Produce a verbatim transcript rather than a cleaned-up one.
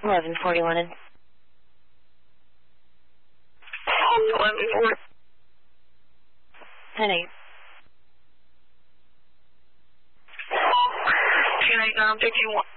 eleven forty wanted. eleven forty. ten eight. ten eight nine fifty-one.